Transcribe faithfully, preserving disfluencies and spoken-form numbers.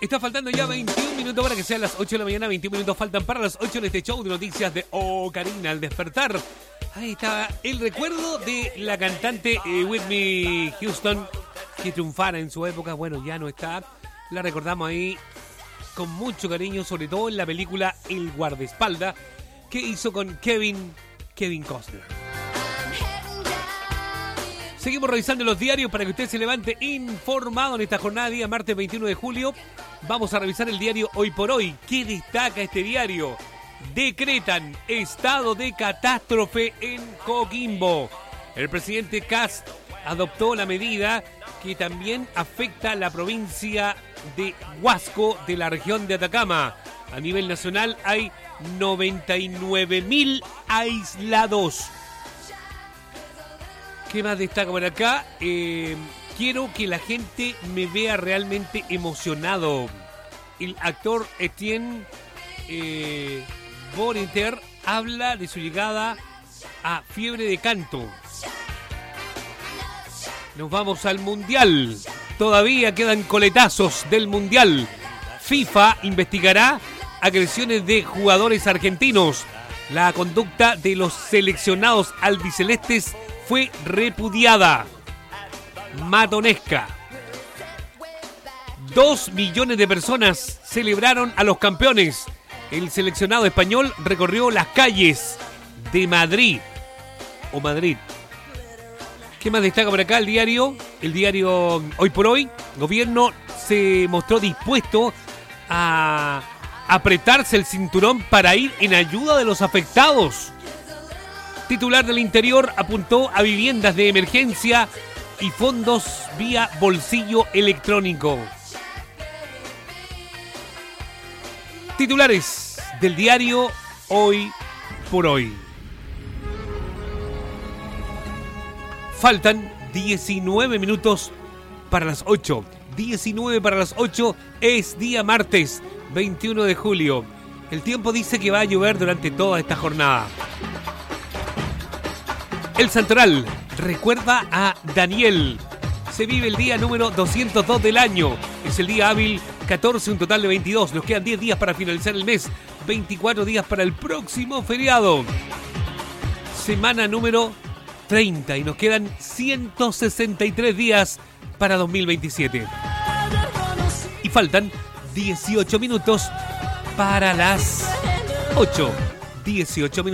Está faltando ya veintiún minutos para que sean las ocho de la mañana. veintiún minutos faltan para las ocho en este show de noticias de Oh Karina al despertar. Ahí está el recuerdo de la cantante eh, Whitney Houston, que triunfara en su época. Bueno, ya no está. La recordamos ahí con mucho cariño, sobre todo en la película El guardaespaldas, que hizo con Kevin, Kevin Costner. Seguimos revisando los diarios para que usted se levante informado en esta jornada, día martes veintiuno de julio. Vamos a revisar el diario Hoy por Hoy. ¿Qué destaca este diario? Decretan estado de catástrofe en Coquimbo. El presidente Kast adoptó la medida que también afecta a la provincia de Huasco de la región de Atacama. A nivel nacional hay noventa y nueve mil aislados. ¿Qué más destaca por acá? Eh, quiero que la gente me vea realmente emocionado. El actor Etienne eh, Bonneter habla de su llegada a Fiebre de Canto. Nos vamos al Mundial. Todavía quedan coletazos del Mundial. FIFA investigará agresiones de jugadores argentinos. La conducta de los seleccionados albicelestes fue repudiada. Matonesca. Dos millones de personas celebraron a los campeones. El seleccionado español recorrió las calles de Madrid. O Madrid. ¿Qué más destaca por acá el diario? El diario Hoy por Hoy. El gobierno se mostró dispuesto a apretarse el cinturón para ir en ayuda de los afectados. Titular del Interior apuntó a viviendas de emergencia y fondos vía bolsillo electrónico. Titulares del diario Hoy por Hoy. Faltan diecinueve minutos para las ocho. diecinueve para las ocho, es día martes veintiuno de julio. El tiempo dice que va a llover durante toda esta jornada. El Santoral recuerda a Daniel. Se vive el día número doscientos dos del año. Es el día hábil catorce, un total de veintidós. Nos quedan diez días para finalizar el mes. veinticuatro días para el próximo feriado. Semana número treinta y nos quedan ciento sesenta y tres días para dos mil veintisiete. Y faltan dieciocho minutos para las ocho. dieciocho minutos.